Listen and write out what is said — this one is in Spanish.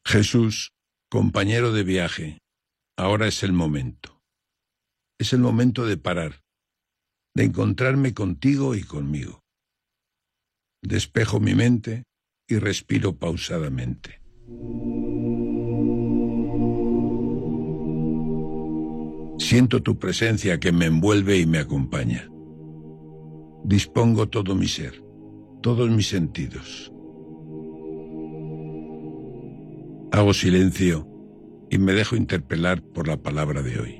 Jesús, compañero de viaje, ahora es el momento. Es el momento de parar, de encontrarme contigo y conmigo. Despejo mi mente y respiro pausadamente. Siento tu presencia que me envuelve y me acompaña. Dispongo todo mi ser, todos mis sentidos. Hago silencio y me dejo interpelar por la palabra de hoy.